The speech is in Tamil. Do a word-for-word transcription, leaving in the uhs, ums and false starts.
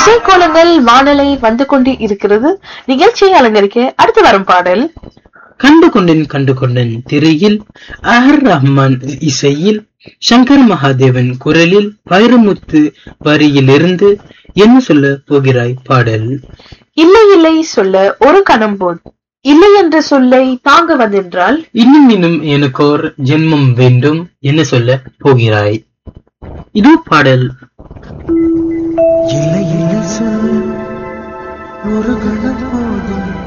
இசை கோலங்கள் வானலை வந்து கொண்டு இருக்கிறது. நிகழ்ச்சியை அலங்கரிக்க அடுத்து வரும் பாடல் கண்டு கொண்டேன் கண்டு கொண்டேன் திரையில் அஹர் ரஹ்மான் இசையில் சங்கர் மகாதேவன் குரலில் வைரமுத்து வரியிலிருந்து என்ன சொல்ல போகிறாய் பாடல். இல்லை இல்லை சொல்ல ஒரு கணம் போது இல்லை என்ற சொல்லை தாங்க வந்தென்றால் இன்னும் இன்னும் எனக்கோர் ஜென்மம் வேண்டும் என்ன சொல்ல போகிறாய். இது பாடல். இல்லை இல்லை சொல்ல ஒரு கணம் போதும்